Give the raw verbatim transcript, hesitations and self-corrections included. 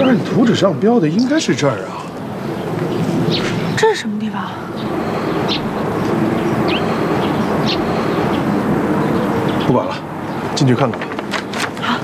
按图纸上标的应该是这儿啊。 这是什么地方？ 不管了，进去看看吧。